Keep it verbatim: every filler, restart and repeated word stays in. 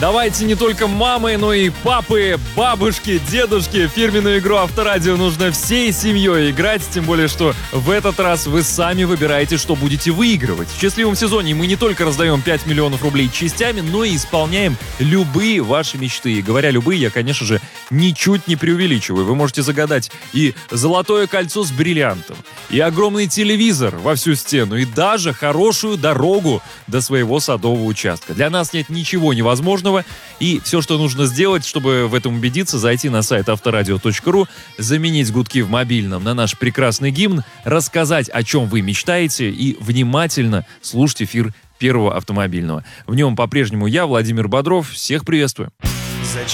Давайте не только мамы, но и папы, бабушки, дедушки. Фирменную игру Авторадио нужно всей семьей играть, тем более, что в этот раз вы сами выбираете, что будете выигрывать. В счастливом сезоне мы не только раздаем пять миллионов рублей частями, но и исполняем любые ваши мечты. И говоря любые, я, конечно же, ничуть не преувеличиваю. Вы можете загадать и золотое кольцо с бриллиантом, и огромный телевизор во всю стену, и даже хорошую дорогу до своего садового участка. Для нас нет ничего невозможного. И все, что нужно сделать, чтобы в этом убедиться, зайти на сайт авторадио точка ру, заменить гудки в мобильном на наш прекрасный гимн, рассказать, о чем вы мечтаете, и внимательно слушать эфир Первого автомобильного. В нем по-прежнему я, Владимир Бодров. Всех приветствую.